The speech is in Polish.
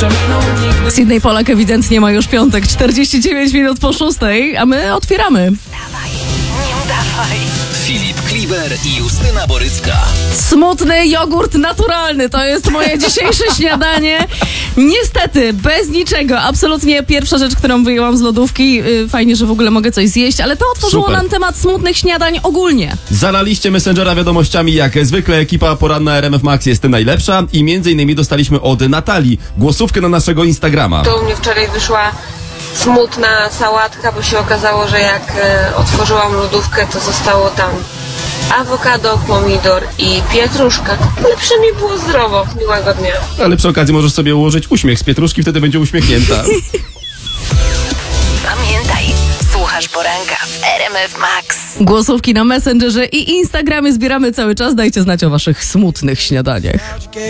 Sydney Polak ewidentnie ma już piątek, 49 minut po 6, a my otwieramy. Nie udawaj. Filip Kliber i Justyna Borycka. Smutny jogurt naturalny to jest moje dzisiejsze śniadanie. Niestety, bez niczego. Absolutnie pierwsza rzecz, którą wyjęłam z lodówki. Fajnie, że w ogóle mogę coś zjeść, ale to otworzyło nam temat smutnych śniadań ogólnie. Zalaliście Messengera wiadomościami jak zwykle. Ekipa poranna RMF Max jest najlepsza i między innymi dostaliśmy od Natalii głosówkę na naszego Instagrama. To u mnie wczoraj wyszła smutna sałatka, bo się okazało, że jak otworzyłam lodówkę, to zostało tam awokado, pomidor i pietruszka. Ale przynajmniej było zdrowo. Miłego dnia. Ale przy okazji możesz sobie ułożyć uśmiech z pietruszki, wtedy będzie uśmiechnięta. Pamiętaj, słuchasz poranka w RMF Max. Głosówki na Messengerze i Instagramie zbieramy cały czas. Dajcie znać o waszych smutnych śniadaniach.